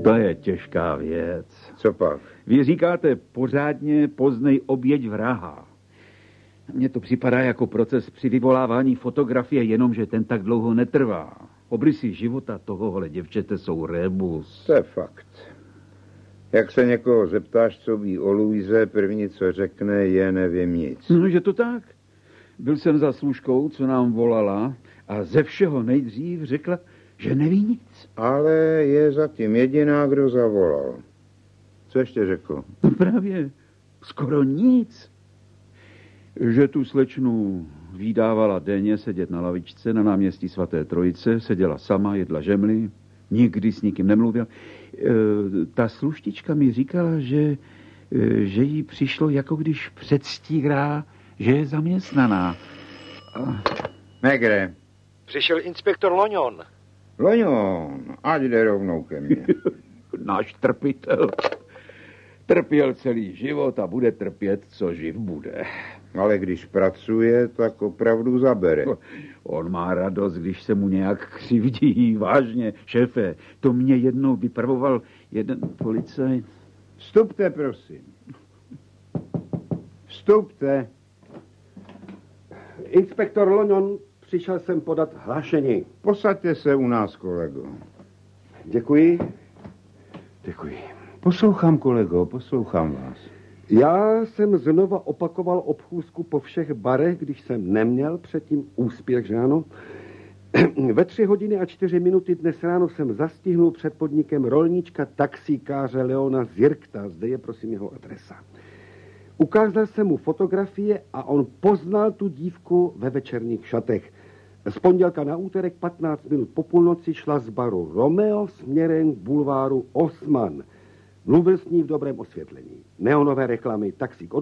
To je těžká věc. Co pak? Vy říkáte pořádně poznej oběť vraha. Mně to připadá jako proces při vyvolávání fotografie, jenomže ten tak dlouho netrvá. Obrysy života tohohle děvčete jsou rebus. To je fakt. Jak se někoho zeptáš, co ví o Luize, první, co řekne, je nevím nic. No, že to tak. Byl jsem za služkou, co nám volala a ze všeho nejdřív řekla, že neví nic. Ale je zatím jediná, kdo zavolal. Co ještě řekl? No právě, skoro nic. Že tu slečnu vídávala denně sedět na lavičce na náměstí svaté Trojice, seděla sama, jedla žemly, nikdy s nikým nemluvil. Ta sluštička mi říkala, že jí přišlo, jako když předstírá, že je zaměstnaná. Negre. Přišel inspektor Loňon. Loňon, ať jde rovnou ke mně. Náš trpitel. Trpěl celý život a bude trpět, co živ bude. Ale když pracuje, tak opravdu zabere. On má radost, když se mu nějak křivdí. Vážně, šéfe, to mě jednou vypravoval jeden policajt. Vstupte, prosím. Vstupte. Inspektor Loňon, přišel jsem podat hlášení. Posaďte se u nás, kolego. Děkuji. Děkuji. Poslouchám, kolego, poslouchám vás. Já jsem znova opakoval obchůzku po všech barech, když jsem neměl předtím úspěch, že ano? Ve 3:04 dnes ráno jsem zastihnul před podnikem rolníčka taxíkáře Leona Zirkta. Zde je, prosím, jeho adresa. Ukázal jsem mu fotografie a on poznal tu dívku ve večerních šatech. Z pondělka na úterek 15 minut po půlnoci šla z baru Romeo směrem k bulváru Osman. Mluvil s ní v dobrém osvětlení. Neonové reklamy, taxík